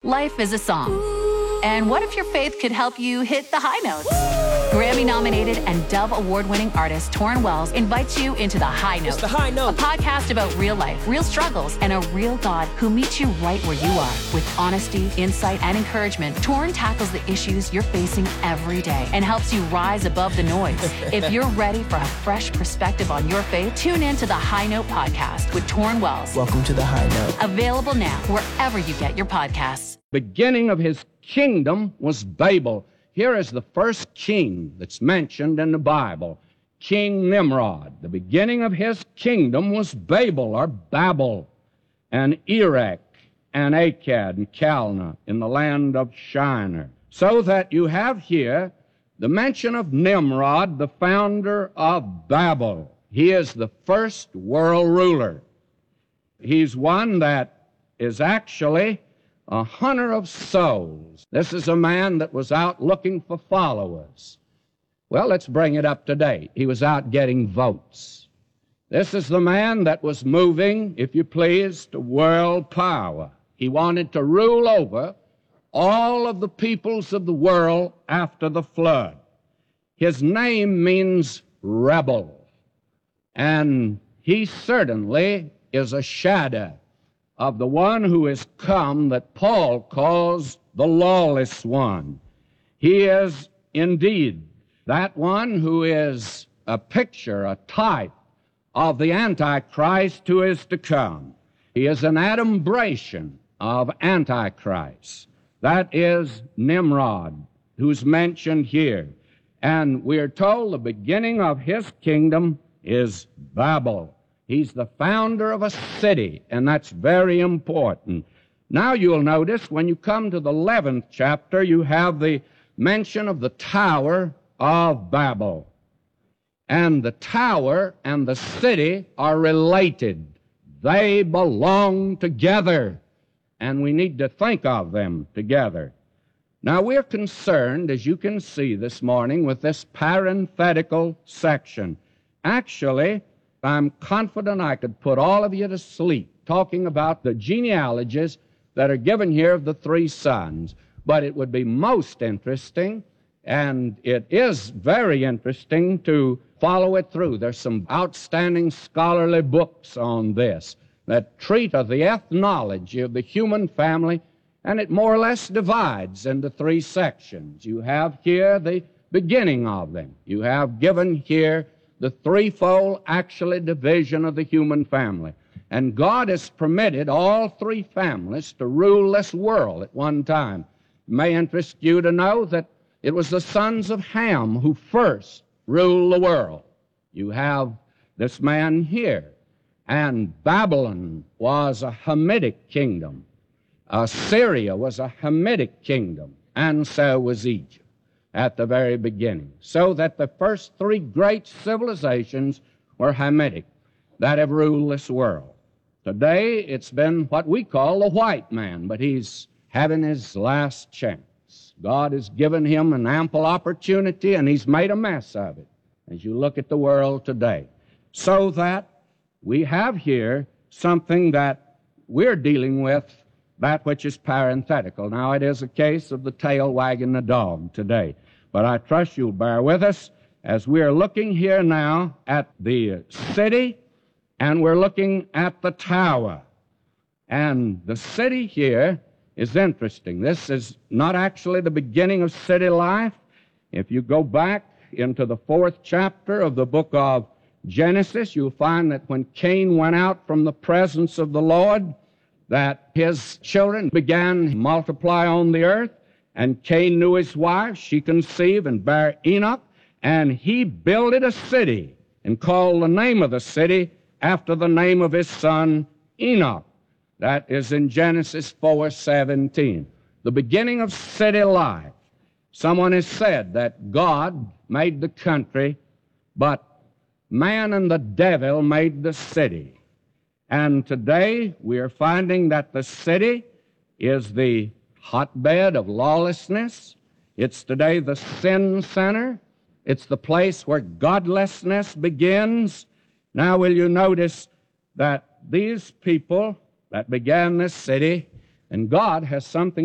Life is a song. And what if your faith could help you hit the high notes? Grammy-nominated and Dove Award-winning artist Torrin Wells invites you into The High Note. It's The High Note. A podcast about real life, real struggles, and a real God who meets you right where you are. With honesty, insight, and encouragement, Torrin tackles the issues you're facing every day and helps you rise above the noise. If you're ready for a fresh perspective on your faith, tune in to The High Note podcast with Torrin Wells. Welcome to The High Note. Available now wherever you get your podcasts. Beginning of his kingdom was Babel. Here is the first king that's mentioned in the Bible, King Nimrod. The beginning of his kingdom was Babel, or Babel, and Erech, and Akkad, and Calneh in the land of Shinar. So that you have here the mention of Nimrod, the founder of Babel. He is the first world ruler. He's one that is actually a hunter of souls. This is a man that was out looking for followers. Well, let's bring it up today. He was out getting votes. This is the man that was moving, if you please, to world power. He wanted to rule over all of the peoples of the world after the flood. His name means rebel, and he certainly is a shadow of the one who is come that Paul calls the lawless one. He is indeed that one who is a picture, a type of the Antichrist who is to come. He is an adumbration of Antichrist. That is Nimrod, who's mentioned here. And we are told the beginning of his kingdom is Babel. He's the founder of a city, and that's very important. Now you'll notice when you come to the 11th chapter, you have the mention of the Tower of Babel. And the tower and the city are related. They belong together, and we need to think of them together. Now we're concerned, as you can see this morning, with this parenthetical section. Actually, I'm confident I could put all of you to sleep talking about the genealogies that are given here of the three sons. But it would be most interesting, and it is very interesting to follow it through. There's some outstanding scholarly books on this that treat of the ethnology of the human family, and it more or less divides into three sections. You have here the beginning of them. You have given here the threefold, actually, division of the human family. And God has permitted all three families to rule this world at one time. It may interest you to know that it was the sons of Ham who first ruled the world. You have this man here. And Babylon was a Hamitic kingdom. Assyria was a Hamitic kingdom, and so was Egypt at the very beginning. So that the first three great civilizations were Hamitic that have ruled this world. Today, it's been what we call the white man, but he's having his last chance. God has given him an ample opportunity, and he's made a mess of it as you look at the world today. So that we have here something that we're dealing with, that which is parenthetical. Now, it is a case of the tail wagging the dog today. But I trust you'll bear with us as we're looking here now at the city, and we're looking at the tower. And the city here is interesting. This is not actually the beginning of city life. If you go back into the 4th chapter of the book of Genesis, you'll find that when Cain went out from the presence of the Lord, that his children began to multiply on the earth. And Cain knew his wife. She conceived and bare Enoch. And he builded a city and called the name of the city after the name of his son Enoch. That is in Genesis 4:17. The beginning of city life. Someone has said that God made the country, but man and the devil made the city. And today we are finding that the city is the hotbed of lawlessness. It's today the sin center. It's the place where godlessness begins. Now will you notice that these people that began this city, and God has something